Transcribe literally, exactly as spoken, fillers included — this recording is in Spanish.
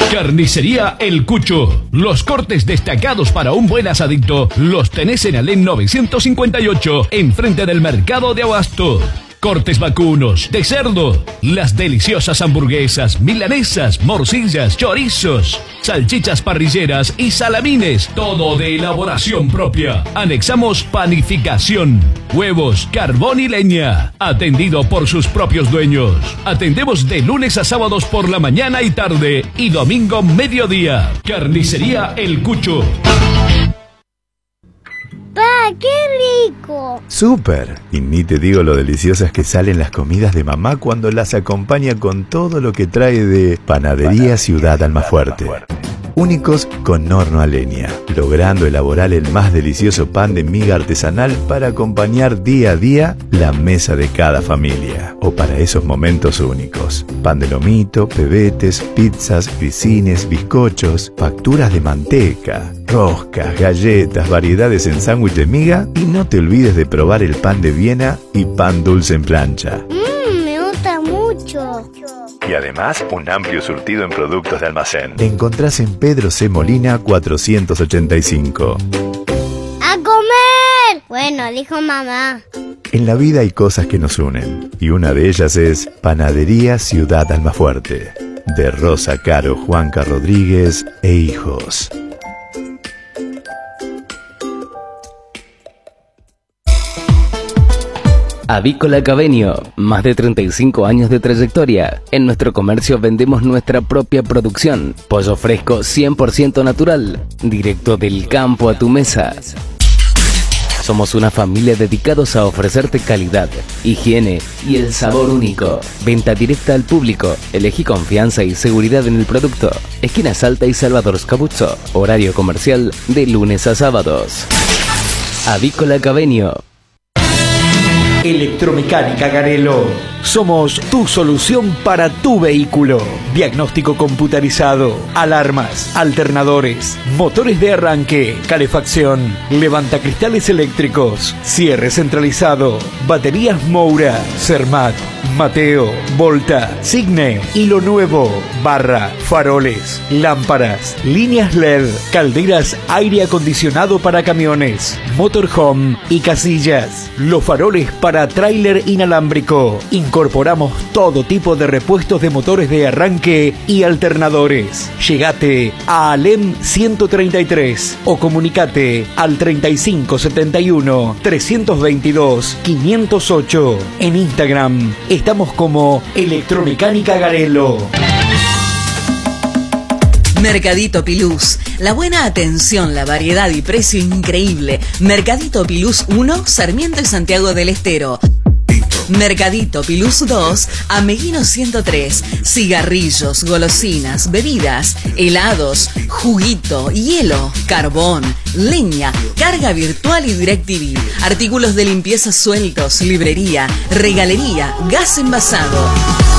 Carnicería El Cucho. Los cortes destacados para un buen asadito los tenés en Alén novecientos cincuenta y ocho, enfrente del mercado de Abasto. Cortes vacunos, de cerdo, las deliciosas hamburguesas, milanesas, morcillas, chorizos, salchichas parrilleras y salamines, todo de elaboración propia. Anexamos panificación, huevos, carbón y leña, atendido por sus propios dueños. Atendemos de lunes a sábados por la mañana y tarde y domingo mediodía. Carnicería El Cucho. ¡Pa, qué rico! ¡Súper! Y ni te digo lo deliciosas que salen las comidas de mamá cuando las acompaña con todo lo que trae de Panadería Ciudad Almafuerte. Únicos con horno a leña, logrando elaborar el más delicioso pan de miga artesanal para acompañar día a día la mesa de cada familia, o para esos momentos únicos. Pan de lomito, pebetes, pizzas, grisines, bizcochos, facturas de manteca, roscas, galletas, variedades en sándwich de miga, y no te olvides de probar el pan de Viena y pan dulce en plancha. Mmm, me gusta mucho. Y además, un amplio surtido en productos de almacén. Te encontrás en Pedro C. Molina cuatrocientos ochenta y cinco. ¡A comer! Bueno, dijo mamá. En la vida hay cosas que nos unen, y una de ellas es Panadería Ciudad Almafuerte, de Rosa Caro Juanca Rodríguez e hijos. Avícola Cabenio, más de treinta y cinco años de trayectoria. En nuestro comercio vendemos nuestra propia producción. Pollo fresco cien por ciento natural, directo del campo a tu mesa. Somos una familia dedicados a ofrecerte calidad, higiene y el sabor único. Venta directa al público. Elegí confianza y seguridad en el producto. Esquina Salta y Salvador Scabuzzo. Horario comercial de lunes a sábados. Avícola Cabenio. Electromecánica Garelo. Somos tu solución para tu vehículo. Diagnóstico computarizado, alarmas, alternadores, motores de arranque, calefacción, levantacristales eléctricos, cierre centralizado, baterías Moura, Cermat, Mateo, Volta, Signe y lo nuevo, barra, faroles, lámparas, líneas L E D, calderas aire acondicionado para camiones, motorhome y casillas, los faroles para tráiler inalámbrico. Incorporamos todo tipo de repuestos de motores de arranque y alternadores. Llegate a Alem ciento treinta y tres o comunicate al treinta y cinco setenta y uno trescientos veintidós quinientos ocho. En Instagram estamos como Electromecánica Garelo. Mercadito Pilús. La buena atención, la variedad y precio increíble. Mercadito Pilús uno, Sarmiento y Santiago del Estero. Mercadito Pilús dos, Ameguino ciento tres. Cigarrillos, golosinas, bebidas, helados, juguito, hielo, carbón, leña, carga virtual y DirecTV. Artículos de limpieza sueltos, librería, regalería, gas envasado.